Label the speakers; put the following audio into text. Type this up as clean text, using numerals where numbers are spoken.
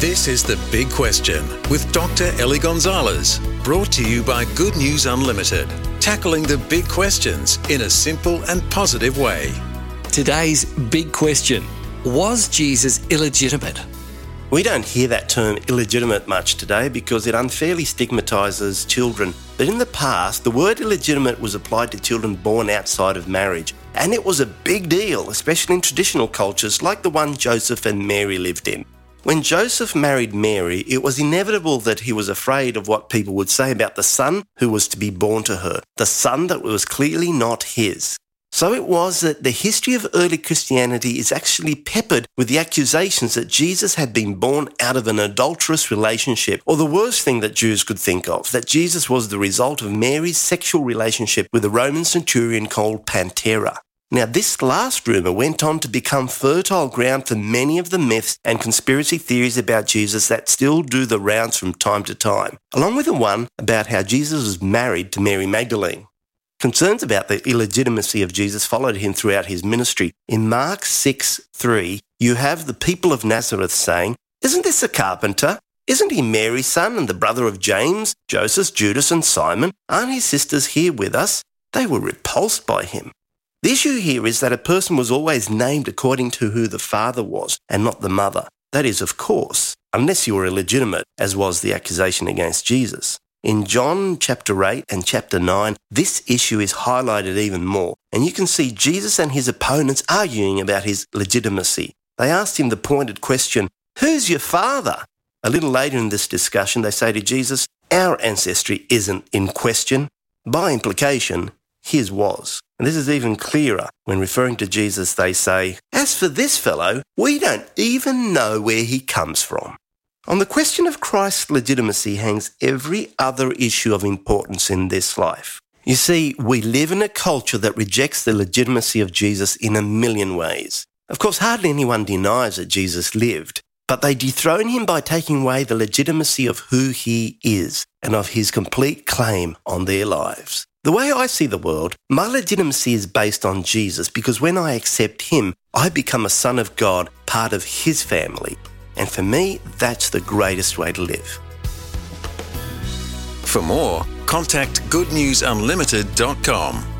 Speaker 1: This is The Big Question with Dr. Ellie Gonzalez, brought to you by Good News Unlimited, tackling the big questions in a simple and positive way.
Speaker 2: Today's big question: was Jesus illegitimate?
Speaker 3: We don't hear that term illegitimate much today because it unfairly stigmatises children. But in the past, the word illegitimate was applied to children born outside of marriage. And it was a big deal, especially in traditional cultures like the one Joseph and Mary lived in. When Joseph married Mary, it was inevitable that he was afraid of what people would say about the son who was to be born to her, the son that was clearly not his. So it was that the history of early Christianity is actually peppered with the accusations that Jesus had been born out of an adulterous relationship, or the worst thing that Jews could think of, that Jesus was the result of Mary's sexual relationship with a Roman centurion called Pantera. Now, this last rumour went on to become fertile ground for many of the myths and conspiracy theories about Jesus that still do the rounds from time to time, along with the one about how Jesus was married to Mary Magdalene. Concerns about the illegitimacy of Jesus followed him throughout his ministry. In Mark 6:3, you have the people of Nazareth saying, "Isn't this a carpenter? Isn't he Mary's son and the brother of James, Joseph, Judas and Simon? Aren't his sisters here with us?" They were repulsed by him. The issue here is that a person was always named according to who the father was and not the mother. That is, of course, unless you were illegitimate, as was the accusation against Jesus. In John chapter 8 and chapter 9, this issue is highlighted even more, and you can see Jesus and his opponents arguing about his legitimacy. They asked him the pointed question, "Who's your father?" A little later in this discussion, they say to Jesus, "Our ancestry isn't in question." By implication, his was. And this is even clearer. When referring to Jesus, they say, "As for this fellow, we don't even know where he comes from." On the question of Christ's legitimacy hangs every other issue of importance in this life. You see, we live in a culture that rejects the legitimacy of Jesus in a million ways. Of course, hardly anyone denies that Jesus lived, but they dethrone him by taking away the legitimacy of who he is and of his complete claim on their lives. The way I see the world, my legitimacy is based on Jesus because when I accept him, I become a son of God, part of his family. And for me, that's the greatest way to live.
Speaker 1: For more, contact goodnewsunlimited.com.